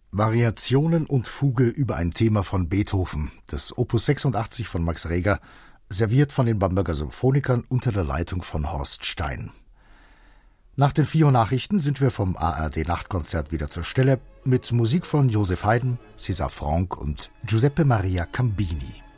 Variationen und Fuge über ein Thema von Beethoven, das Opus 86 von Max Reger, serviert von den Bamberger Symphonikern unter der Leitung von Horst Stein. Nach den 4 Uhr Nachrichten sind wir vom ARD-Nachtkonzert wieder zur Stelle mit Musik von Joseph Haydn, César Franck und Giuseppe Maria Cambini.